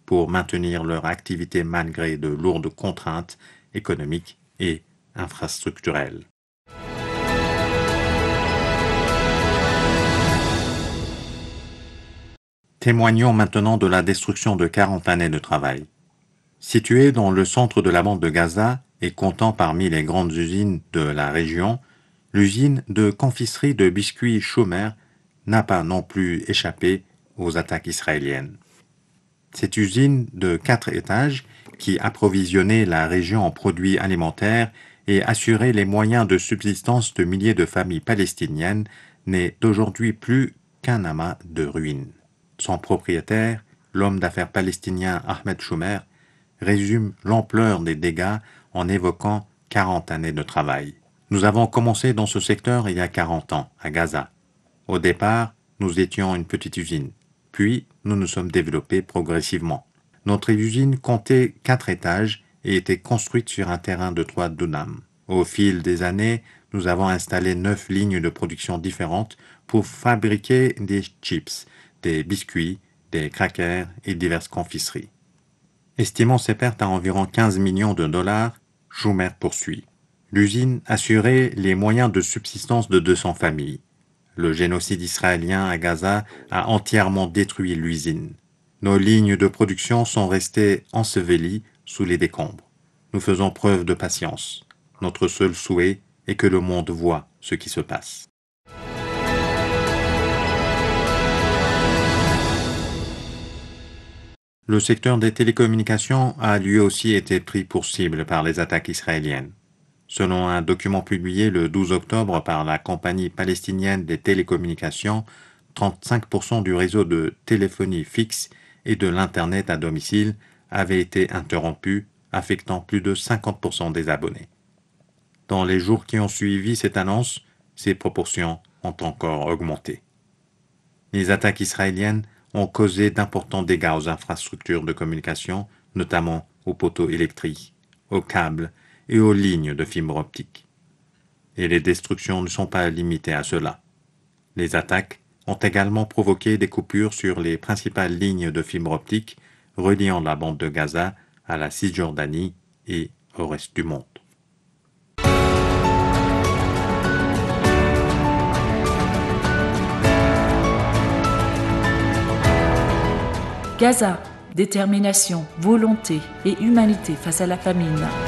pour maintenir leur activité malgré de lourdes contraintes économiques et infrastructurelles. Témoignons maintenant de la destruction de 40 années de travail. Située dans le centre de la bande de Gaza et comptant parmi les grandes usines de la région, l'usine de confiserie de biscuits Chomer n'a pas non plus échappé aux attaques israéliennes. Cette usine de 4 étages, qui approvisionnait la région en produits alimentaires et assurait les moyens de subsistance de milliers de familles palestiniennes, n'est aujourd'hui plus qu'un amas de ruines. Son propriétaire, l'homme d'affaires palestinien Ahmed Chomer, résume l'ampleur des dégâts en évoquant 40 années de travail. Nous avons commencé dans ce secteur il y a 40 ans, à Gaza. Au départ, nous étions une petite usine. Puis, nous nous sommes développés progressivement. Notre usine comptait 4 étages et était construite sur un terrain de 3 dunams. Au fil des années, nous avons installé 9 lignes de production différentes pour fabriquer des chips, des biscuits, des crackers et diverses confiseries. Estimant ses pertes à environ 15 millions de dollars, Chomer poursuit. L'usine assurait les moyens de subsistance de 200 familles. Le génocide israélien à Gaza a entièrement détruit l'usine. Nos lignes de production sont restées ensevelies sous les décombres. Nous faisons preuve de patience. Notre seul souhait est que le monde voie ce qui se passe. Le secteur des télécommunications a lui aussi été pris pour cible par les attaques israéliennes. Selon un document publié le 12 octobre par la compagnie palestinienne des télécommunications, 35% du réseau de téléphonie fixe et de l'Internet à domicile avait été interrompu, affectant plus de 50% des abonnés. Dans les jours qui ont suivi cette annonce, ces proportions ont encore augmenté. Les attaques israéliennes ont causé d'importants dégâts aux infrastructures de communication, notamment aux poteaux électriques, aux câbles et aux lignes de fibre optique. Et les destructions ne sont pas limitées à cela. Les attaques ont également provoqué des coupures sur les principales lignes de fibre optique reliant la bande de Gaza à la Cisjordanie et au reste du monde. Gaza, détermination, volonté et humanité face à la famine.